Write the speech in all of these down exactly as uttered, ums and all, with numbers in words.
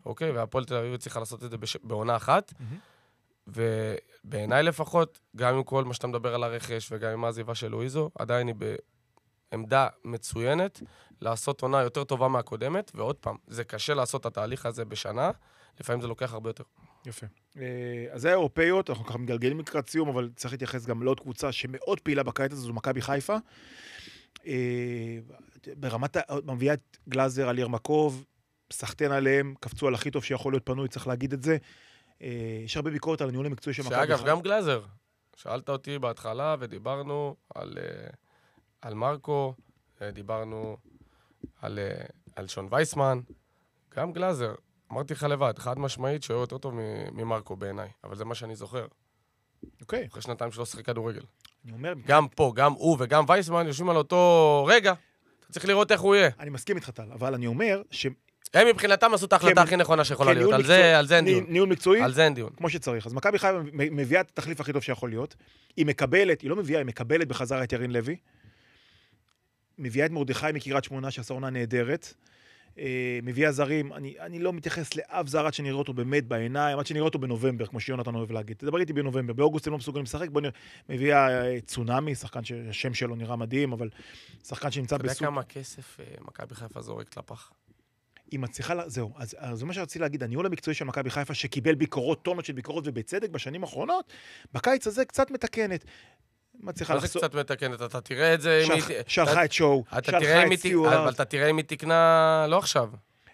אוקיי? והפועל תל אביב צריכה לעשות את זה בש... בעונה אחת, ובעיניי לפחות, גם עם כל מה שאתה מדבר על הרכש, וגם עם העזיבה של לואיזו, עדיין היא בעמדה מצוינת, לעשות עונה יותר טובה מהקודמת, ועוד פעם, זה קשה לעשות את התהליך הזה בשנה, לפעמים זה לוקח הרבה יותר. יפה. אז זה האירופאיות, אנחנו ככה מגלגלים לקראת סיום, אבל צריך להתייחס גם לעוד קבוצה שמאוד פעילה בקיץ הזה, זו מכבי חיפה. ברמת, מביאה את גלאזר על ירמקוב, סחטן עליהם, קפצו על הכי טוב שיכול להיות פנוי, צריך להגיד את זה. יש הרבה ביקורת על הניהול המקצועי של מכבי חיפה. שאגב, גם גלאזר. שאלת אותי בהתחלה, ודיברנו על, על מרקו, דיברנו על, על שון וייסמן, גם גלאזר. אמרתי לך לבד, חד משמעית שהוא יותר טוב ממרקו בעיניי, אבל זה מה שאני זוכר. אוקיי. אחרי שנתיים שלא שחקה כדורגל. אני אומר... גם פה, גם הוא וגם וייסמן יושבים על אותו רגע. אתה צריך לראות איך הוא יהיה. אני מסכים איתך, טל, אבל אני אומר ש... הם מבחינתם עשו את ההחלטה הכי נכונה שיכולה להיות. על זה אין דיון. ניהול מקצועי? על זה אין דיון. כמו שצריך. אז מכבי חיפה מביאה את התחליף הכי טוב שיכול להיות. היא מקבלת, היא לא מביאה, היא מקבלת בחזרה את ירין לוי. מביאה את מרדכי מקריית שמונה שעשה עונה נהדרת. מביאה זרים, אני, אני לא מתייחס לאף זר עד שנראה אותו באמת בעיניים, עד שנראה אותו בנובמבר, כמו שיונתן אוהב להגיד. תדבר איתי בנובמבר, באוגוסט הם לא מסוגלים לשחק, בוא נראה, מביאה צונאמי, שחקן שהשם שלו נראה מדהים, אבל שחקן שנמצא בסוג... אתה יודע כמה כסף מכבי חיפה זורק לפח? היא מצליחה, זהו, אז, אז זה מה שרציתי להגיד, הניהול המקצועי של מכבי חיפה, שקיבל ביקורות, טונות של ביקורות ובצדק בשנים האחרונות, בקיץ הזה קצת מתקנת. מצליחה לחסות. קצת מתקנת, אתה תראה את זה... שלחה את שואו, שלחה את סיוארד. אבל אתה תראה אם היא תקנה לא עכשיו.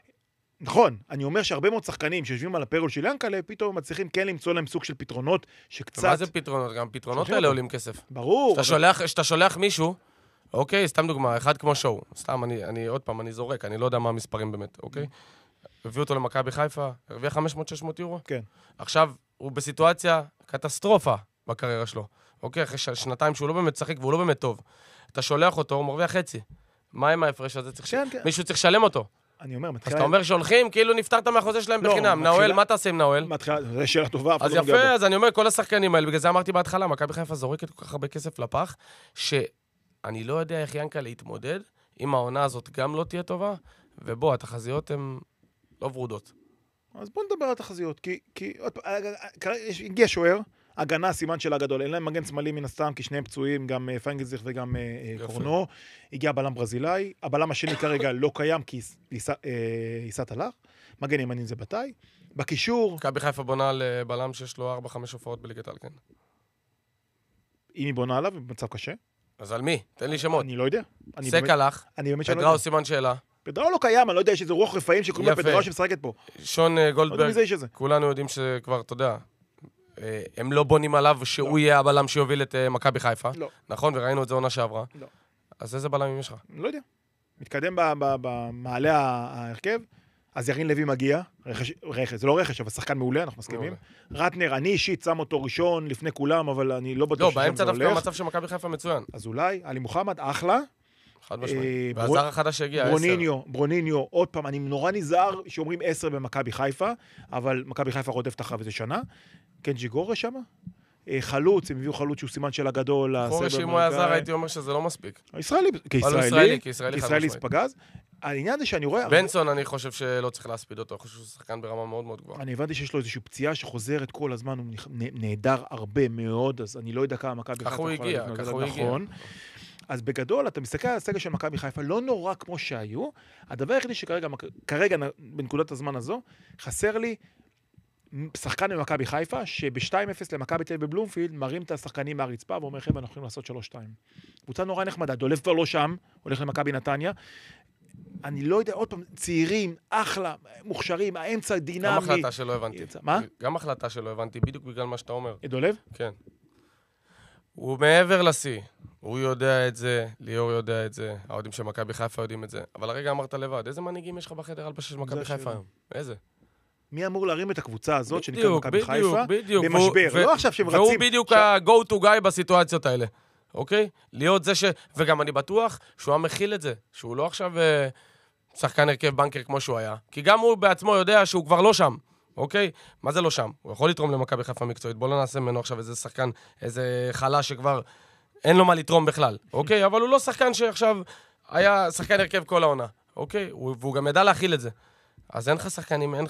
נכון, אני אומר שהרבה מאוד שחקנים שיושבים על הפרול של ינקלה, פתאום מצליחים כן למצוא להם סוג של פתרונות, שקצת... מה זה פתרונות? גם פתרונות האלה עולים כסף. ברור. שאתה שולח מישהו, אוקיי, סתם דוגמה, אחד כמו שואו, סתם, אני עוד פעם, אני זורק, אני לא יודע מה המספרים באמת, אוקיי? הביאו אותו למכבי חיפה, הרוויח חמש מאות שש מאות יורו. כן. עכשיו, הוא בסיטואציה קטסטרופה בקריירה שלו. אוקיי, אחרי שנתיים שהוא לא באמת שחק והוא לא באמת טוב. אתה שולח אותו, הוא מרוויח חצי. מה עם ההפרש הזה? מישהו צריך לשלם אותו. אני אומר, מתחילה... אז אתה אומר שהולכים, כאילו נפתרת מהחוזה שלהם בחינם. נאואל, מה תעשה עם נאואל? זה שאלה טובה. אז יפה, אז אני אומר, כל השחקנים האלה, בגלל זה אמרתי בהתחלה, מכבי חיפה זורקת כל כך הרבה כסף לפח, שאני לא יודע איך ינקה להתמודד, אם העונה הזאת גם לא תהיה טובה, ובוא, התחזיות הן לא ורודות. אז בוא נדבר על התחזיות, כי הגיע שוער, הגנה, סימן שלה גדול. אין להם מגן שמאלי מן הסתם, כי שניהם פצועים, גם פיינגלזיך וגם קורנו. הגיע בלם ברזילאי. הבלם השני כרגע לא קיים, כי איסת הלך. מגן ימני זה בתאי. בקישור... מכבי חיפה בונה על בלם שיש לו ארבע חמש הופעות בליגת העל, כן. אם היא בונה עליו, במצב קשה. אז על מי? תן לי שמות. אני לא יודע. סק הלך. פדראו סימן שאלה. פדראו לא קיים, אני לא יודע שזה רוח רפאים שקוראים לה פדראו שמשחקת פה. שון גולדברג. כולנו יודעים שכבר, אתה יודע, הם לא בונים עליו שהוא יהיה הבלם שיוביל את מכבי חיפה. לא. נכון? וראינו את זה עונה שעברה. לא. אז איזה בלמים יש לך? לא יודע. מתקדם במעלה ההרכב, אז ירין לוי מגיע, רכש, זה לא רכש, אבל שחקן מעולה, אנחנו מסכימים. רטנר, אני אישית שם אותו ראשון לפני כולם, אבל אני לא בטוח שזה הולך. לא, באמצע דווקא המצב של מכבי חיפה מצוין. אז אולי, עלי מוחמד, אחלה. חד משמעית. והזר החדש שהגיע, עשר. ברוניניו, ברוניניו, עוד פעם, אני נורא נזהר שאומרים עשר במכבי חיפה, אבל מכבי חיפה רודפת אחריו איזה שנה. קנג'י גורש שם? חלוץ, הם הביאו חלוץ שהוא סימן של הגדול. חורש אם הוא היה זר, הייתי אומר שזה לא מספיק. ישראלי, כישראלי, כישראלי ספגז. העניין זה שאני רואה... בנסון, אני חושב שלא צריך להספיד אותו, אני חושב שהוא שחקן ברמה מאוד מאוד גבוהה. אני הבנתי שיש לו איזושהי פציעה שחוזרת כל הזמן, הוא נהדר הרבה מאוד, אז אני לא יודע כמה מכבי חיפה... כך הוא הגיע, כך הוא הגיע. אז בגדול, אתה מסתכל על הסגל של מכבי חיפה, לא נורא כמו שהיו, הדבר היחידי שכרגע, כרגע, בנקודת הזמן הזו, חסר לי שחקן במכבי חיפה, שב-שתיים אפס למכבי תל אביב בבלומפילד, מרים את השחקנים מהרצפה, ואומר, חבר'ה, אנחנו יכולים לעשות שלוש שתיים. קבוצה נורא נחמדה, דולב כבר לא שם, הולך למכבי נתניה. אני לא יודע, עוד פעם, צעירים, אחלה, מוכשרים, האמצע דינמי. גם החלטה שלא הבנתי. מה? גם החלטה שלא הבנתי, בדיוק בגלל מה שאתה אומר. דולב? כן. הוא מעבר לשיא. הוא יודע את זה, ליאור יודע את זה, האוהדים של מכבי חיפה יודעים את זה. אבל הרגע אמרת לבד, איזה מנהיגים יש לך בחדר הלבשה של מכבי חיפה היום? איזה? מי אמור להרים את הקבוצה הזאת שנקראת מכבי חיפה? בדיוק, במשבר, לא עכשיו שהם רצים. והוא בדיוק ה-go to guy בסיטואציות האלה, אוקיי? להיות זה ש... וגם אני בטוח שהוא המכיל את זה, שהוא לא עכשיו שחקן הרכב בנקר כמו שהוא היה, כי גם הוא בעצמו יודע שהוא כבר לא שם, אוקיי? מה זה לא שם? הוא יכול לתרום למכבי חיפה מקצועית, בוא לא נעשה ממנו עכשיו איזה שחקן, איזה חלה שכבר אין לו מה לתרום בכלל, אוקיי? אבל הוא לא שחקן שעכשיו היה שחקן הרכב כל העונה, אוקיי? והוא גם ידע להכיל את זה. אז אין לך שחקנים, אין,